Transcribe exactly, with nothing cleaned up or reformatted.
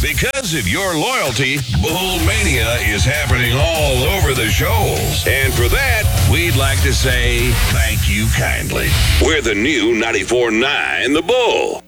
Because of your loyalty, Bull Mania is happening all over the shows. And for that, we'd like to say thank you kindly. We're the new ninety-four point nine The Bull.